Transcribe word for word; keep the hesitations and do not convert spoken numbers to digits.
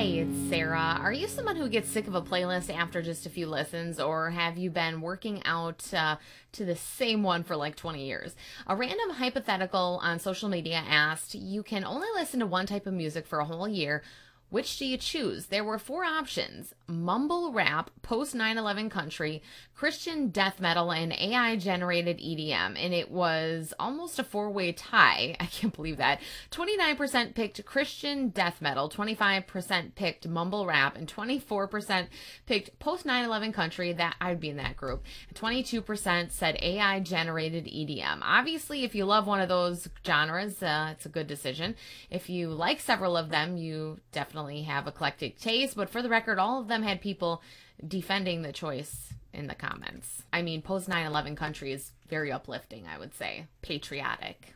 Hey, it's Sarah. Are you someone who gets sick of a playlist after just a few listens, or have you been working out uh, to the same one for like twenty years? A random hypothetical on social media asked, you can only listen to one type of music for a whole year. Which do you choose? There were four options: mumble rap, post nine eleven country, Christian death metal, and A I-generated E D M. And it was almost a four-way tie. I can't believe that. twenty-nine percent picked Christian death metal, twenty-five percent picked mumble rap, and twenty-four percent picked post nine eleven country. That I'd be in that group. twenty-two percent said A I-generated E D M. Obviously, if you love one of those genres, uh, it's a good decision. If you like several of them, you definitely have eclectic taste, but for the record, all of them had people defending the choice in the comments. I mean, post nine eleven country is very uplifting, I would say. Patriotic.